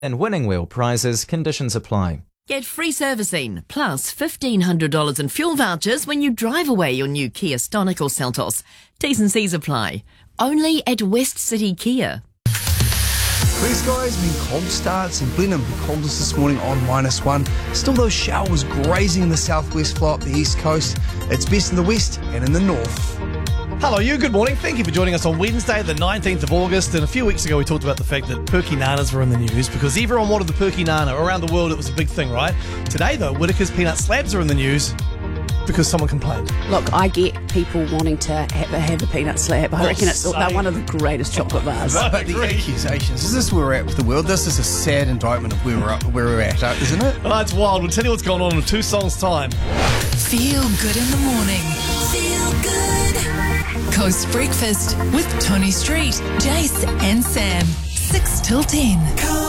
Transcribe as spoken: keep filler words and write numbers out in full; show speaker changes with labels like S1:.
S1: and winning wheel prizes. Conditions apply.
S2: Get free servicing, plus fifteen hundred dollars in fuel vouchers when you drive away your new Kia Stonic or Seltos. T's and C's apply. Only at West City Kia.
S3: Clear skies mean cold starts, and Blenheim coldest this morning on minus one. Still those showers grazing in the southwest flow up the east coast. It's best in the west and in the north.
S4: Hello you, good morning. Thank you for joining us on Wednesday the nineteenth of August. And a few weeks ago we talked about the fact that Perky Nanas were in the news because everyone wanted the Perky Nana. Around the world it was a big thing, right? Today though, Whittaker's peanut slabs are in the news because someone complained.
S5: Look, I get people wanting to have a, have a peanut slab. I
S4: Oh,
S5: reckon it's
S4: same.
S5: they're one of the greatest chocolate bars.
S3: But, but the accusations, is this where we're at with the world? This is a sad indictment of where we're, up, where we're at, uh, isn't it?
S4: Oh, it's wild. We'll tell you what's going on in two songs' time.
S6: Feel good in the morning. Feel good. Coast Breakfast with Tony Street, Jace and Sam. six till ten.